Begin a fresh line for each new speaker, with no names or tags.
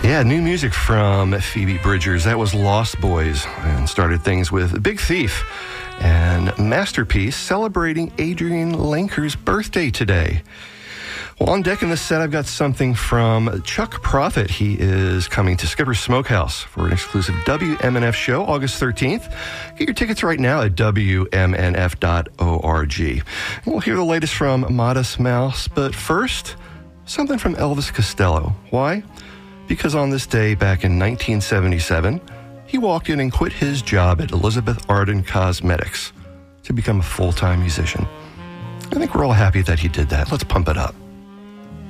Yeah, new music from Phoebe Bridgers. That was Lost Boys, and started things with Big Thief and Masterpiece, celebrating Adrian Lenker's birthday today. Well, on deck in the set, I've got something from Chuck Prophet. He is coming to Skipper's Smokehouse for an exclusive WMNF show, August 13th. Get your tickets right now at WMNF.org. We'll hear the latest from Modest Mouse, but first, something from Elvis Costello. Why? Because on this day back in 1977, he walked in and quit his job at Elizabeth Arden Cosmetics to become a full-time musician. I think we're all happy that he did that. Let's pump it up.